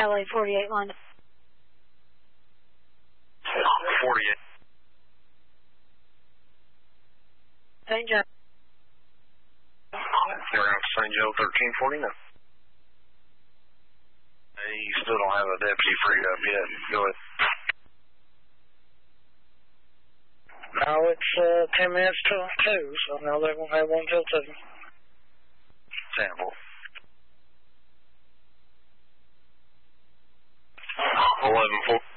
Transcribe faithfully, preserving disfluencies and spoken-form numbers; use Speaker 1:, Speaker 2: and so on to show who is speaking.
Speaker 1: L A forty-eight London.
Speaker 2: forty-eight.
Speaker 1: Saint Joe.
Speaker 2: You're around Saint Joe thirteen forty-nine. Hey, you still don't have a deputy freed up yet. Go ahead.
Speaker 3: No, it's uh, ten minutes till two, so now they won't have one till two.
Speaker 2: Sample. eleven four.